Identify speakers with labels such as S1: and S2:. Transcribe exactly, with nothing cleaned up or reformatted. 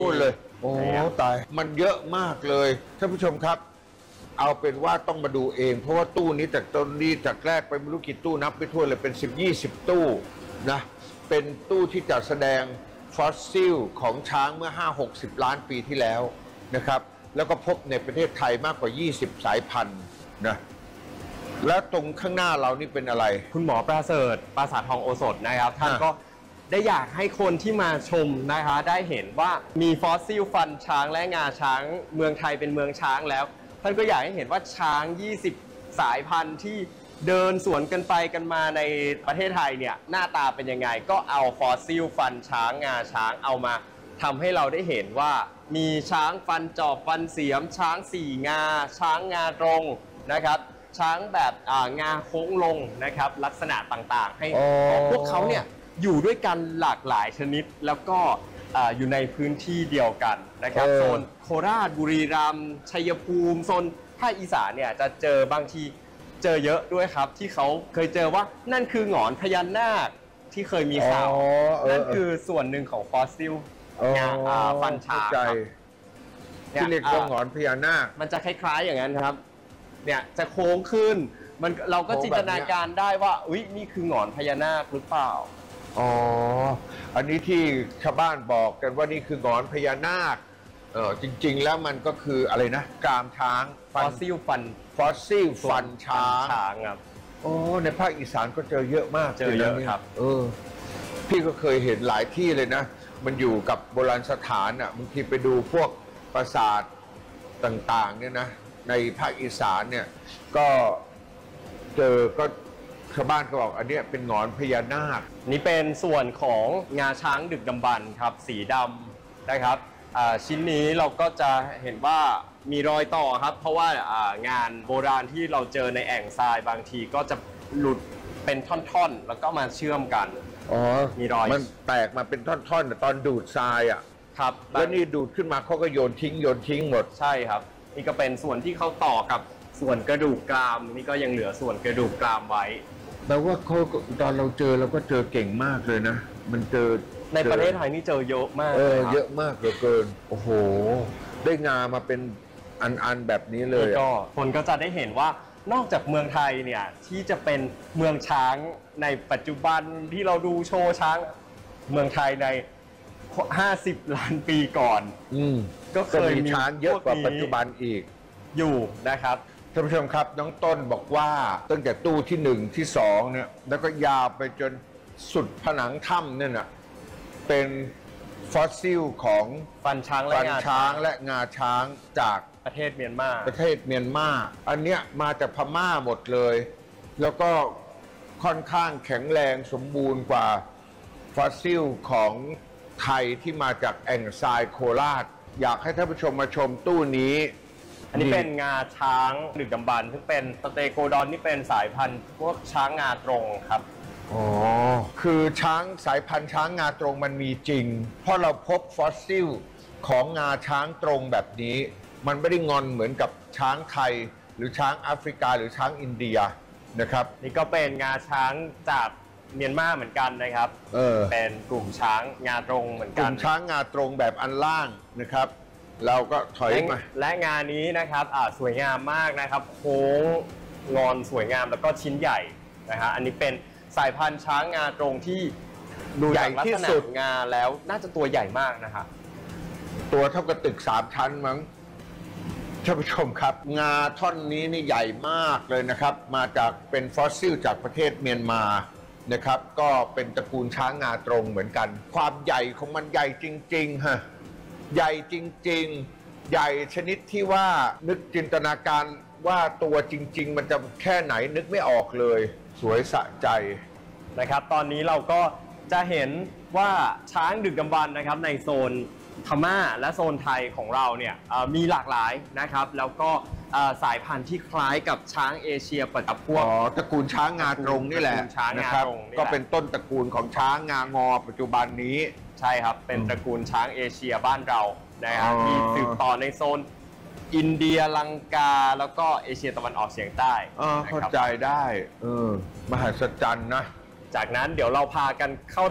S1: พูดเลยโอ้ตายมันเยอะมากเลยท่านผู้ชมครับเอาเป็นว่าต้องมาดูเองเพราะว่าตู้นี้จากต้นนี้จากแรกไปไม่รู้กี่ตู้นับไปทั่วเลยเป็นสิบ ยี่สิบตู้นะเป็นตู้ที่จัดแสดงฟอสซิลของช้างเมื่อ ห้าหกสิบ ล้านปีที่แล้วนะครับแล้วก็พบในประเทศไทยมากกว่า ยี่สิบ สายพันธุ์นะแล้วตรงข้างหน้าเรานี่เป็นอะไร
S2: คุณหมอประเสริฐปราสาททองโอสถนะครับท่านก็ได้อยากให้คนที่มาชมนะคะได้เห็นว่ามีฟอสซิลฟันช้างและงาช้างเมืองไทยเป็นเมืองช้างแล้วท่านก็อยากให้เห็นว่าช้าง ยี่สิบ สายพันธุ์ที่เดินสวนกันไปกันมาในประเทศไทยเนี่ยหน้าตาเป็นยังไงก็เอาฟอสซิลฟันช้างงาช้างเอามาทำให้เราได้เห็นว่ามีช้างฟันจอบฟันเสียมช้างสี่งาช้างงาตรงนะครับช้างแบบงาโค้งลงนะครับลักษณะต่างๆให้พวกเขาเนี่ยอยู่ด้วยกันหลากหลายชนิดแล้วก็อยู่ในพื้นที่เดียวกันนะครับโซนโคราชบุรีรัมย์ชัยภูมิโซนภาคอีสานเนี่ยจะเจอบางทีเจอเยอะด้วยครับที่เขาเคยเจอว่านั่นคือหงอนพญานาคที่เคยมีข่าวนั่นคือส่วนหนึ่งของฟอสซิลงาฟันช้าง
S1: ที่เรียกว่าหงอนพญานาค
S2: มันจะคล้ายๆอย่างนั้นครับเนี่ยจะโค้งขึ้นมันเราก็จินตนาการได้ว่าอุ๊ยนี่คือหงอนพญานาคหรือเปล่า
S1: อ๋ออันนี้ที่ชาวบ้านบอกกันว่านี่คือหงอนพญานาคเออจริงๆแล้วมันก็คืออะไรนะกรามช้าง
S2: ฟอสซิลฟัน
S1: ฟอสซิลฟันช้าง
S2: ช้างครับ
S1: โอ้ในภาคอีสานก็เจอเยอะมาก
S2: เจอเยอะครับ
S1: เออพี่ก็เคยเห็นหลายที่เลยนะมันอยู่กับโบราณสถานอ่ะบางทีไปดูพวกปราสาทต่างๆเนี่ยนะในภาคอีสานเนี่ยก็เจอก็ชาวบ้านก็บอกอันนี้เป็นหงอนพญานาค
S2: นี่เป็นส่วนของงาช้างดึกดำบรรพ์ครับสีดำนะครับชิ้นนี้เราก็จะเห็นว่ามีรอยต่อครับเพราะว่างานโบราณที่เราเจอในแอ่งทรายบางทีก็จะหลุดเป็นท่อนๆแล้วก็มาเชื่อมกัน
S1: อ๋อ
S2: มีรอย
S1: มันแตกมาเป็นท่อนๆแต่ตอนดูดทรายอ่ะ
S2: ครับ
S1: แล้วนี่ดูดขึ้นมาเขาก็โยนทิ้งโยนทิ้งหมด
S2: ใช่ครับนี่ก็เป็นส่วนที่เขาต่อกับส่วนกระดูกกรามนี่ก็ยังเหลือส่วนกระดูกกรามไว้
S1: แปลว่าเขาตอนเราเจอเราก็เจอเก่งมากเลยนะมันเจอ
S2: ในประเทศไทยนี่เจอเยอะมาก
S1: เออเยอะมากเหลือเกินโอ้โหได้งามาเป็นอันๆแบบนี้เลย
S2: ก็คนก็จะได้เห็นว่านอกจากเมืองไทยเนี่ยที่จะเป็นเมืองช้างในปัจจุบันที่เราดูโชว์ช้างเมืองไทยในห้าสิบล้านปีก่อน
S1: อืม
S2: ก็เคย
S1: มีช้างเยอะกว่าปัจจุบันอีก
S2: อยู่นะครับ
S1: ท่านผู้ชมครับน้องต้นบอกว่าตั้งแต่ตู้ที่หนึ่งที่สองเนี่ยแล้วก็ยาวไปจนสุดผนังถ้ำเนี่ยนะเป็นฟอสซิลของ
S2: ฟันช้างและ
S1: ฟันช้างและงาช้างจาก
S2: ประเทศเมียนมา
S1: ประเทศเมียนมาอันเนี้ยมาจากพม่าหมดเลยแล้วก็ค่อนข้างแข็งแรงสมบูรณ์กว่าฟอสซิลของไทยที่มาจากแอ่งทรายโคราชอยากให้ท่านผู้ชมมาชมตู้นี้
S2: อันนี้เป็นงาช้างดึกดำบรรพ์ซึ่งเป็นสเตโกดอนนี่เป็นสายพันธุ์พวกช้างงาตรงครับ
S1: อ๋อคือช้างสายพันธุ์ช้างงาตรงมันมีจริงเพราะเราพบฟอสซิลของงาช้างตรงแบบนี้มันไม่ได้งอนเหมือนกับช้างไทยหรือช้างแอฟริกาหรือช้างอินเดียนะครับ
S2: นี่ก็เป็นงาช้างจากเมียนมาเหมือนกันนะครับ
S1: เออ
S2: เป็นกลุ่มช้างงาตรงเหมือนกัน
S1: กลุ่มช้างงาตรงแบบอันล่างนะครับเราก็ถอยมา
S2: และงานนี้นะครับสวยงามมากนะครับโค้งงอนสวยงามแล้วก็ชิ้นใหญ่นะฮะอันนี้เป็นสายพันธุ์ช้างงาตรงที่ดูจากลักษณะงาแล้วน่าจะตัวใหญ่มากนะครับ
S1: ตัวเท่ากับตึกสามชั้นมั้งท่านผู้ชมครับงาท่อนนี้นี่ใหญ่มากเลยนะครับมาจากเป็นฟอสซิลจากประเทศเมียนมานะครับก็เป็นตระกูลช้างงาตรงเหมือนกันความใหญ่ของมันใหญ่จริงๆฮะใหญ่จริงๆใหญ่ชนิดที่ว่านึกจินตนาการว่าตัวจริงๆมันจะแค่ไหนนึกไม่ออกเลยสวยสะใจ
S2: นะครับตอนนี้เราก็จะเห็นว่าช้างดึกดำบรรพ์นะครับในโซนพม่าและโซนไทยของเราเนี่ยมีหลากหลายนะครับแล้วก็สายพันธุ์ที่คล้ายกับช้างเอเชียปัจจุบัน
S1: อ๋อตระกูลช้างงาตรงนี่แหละนะครับก็เป็นต้นตระกูลของช้างงางอปัจจุบันนี้
S2: ใช่ครับเป็นตระกูลช้างเอเชียบ้านเรานะครับมีสืบต่อในโซนอินเดียลังกาแล้วก็เอเชียตะวันออกเฉียงใต้
S1: เข้าใจได้เออมหัศจรรย์นะ
S2: จากนั้นเดี๋ยวเราพากันเข้า